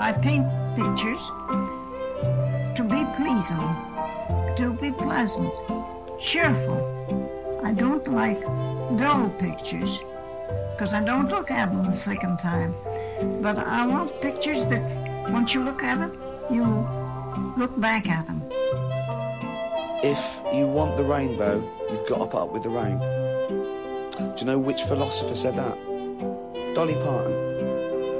I paint pictures to be pleasing, to be pleasant, cheerful. I don't like dull pictures because I don't look at them the second time. But I want pictures that once you look at them, you look back at them. If you want the rainbow, you've got to put up with the rain. Do you know which philosopher said that? Dolly Parton.